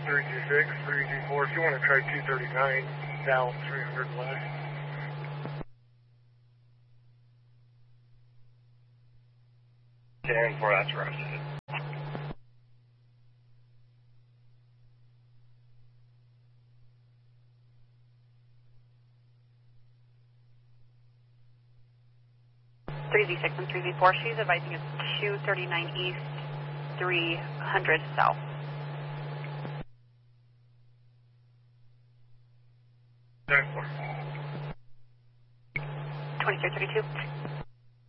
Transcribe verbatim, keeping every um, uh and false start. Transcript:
three two six, three two four. If you want to try two thirty-nine, down three hundred west. ten four, that's roasted. three Z six and three Z four, she's advising us two thirty-nine east, three hundred south. ten four. twenty-three thirty-two.